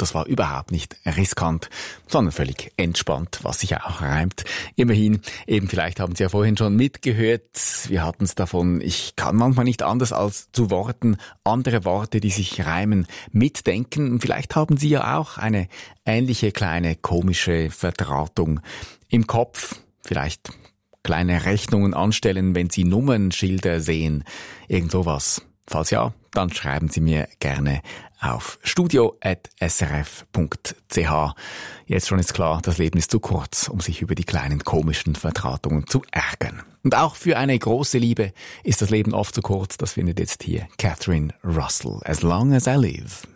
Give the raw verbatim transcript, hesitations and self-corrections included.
das war überhaupt nicht riskant, sondern völlig entspannt, was sich auch reimt. Immerhin, eben vielleicht haben Sie ja vorhin schon mitgehört, wir hatten es davon, ich kann manchmal nicht anders als zu Worten, andere Worte, die sich reimen, mitdenken. Vielleicht haben Sie ja auch eine ähnliche kleine komische Verdrahtung im Kopf, vielleicht kleine Rechnungen anstellen, wenn Sie Nummernschilder sehen, irgend sowas. Falls ja, dann schreiben Sie mir gerne auf studio at s r f punkt c h. Jetzt schon ist klar, das Leben ist zu kurz, um sich über die kleinen komischen Verdrahtungen zu ärgern. Und auch für eine große Liebe ist das Leben oft zu kurz. Das findet jetzt hier Catherine Russell. As long as I live.